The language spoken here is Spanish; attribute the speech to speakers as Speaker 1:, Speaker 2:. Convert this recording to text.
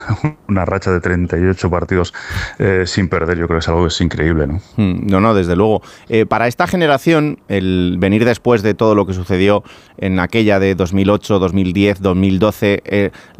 Speaker 1: una racha de 38 partidos sin perder. Yo creo que es algo que es increíble, ¿no?
Speaker 2: No, desde luego. Para esta generación, el venir después de todo lo que sucedió en aquella de 2008, 2010, 2012,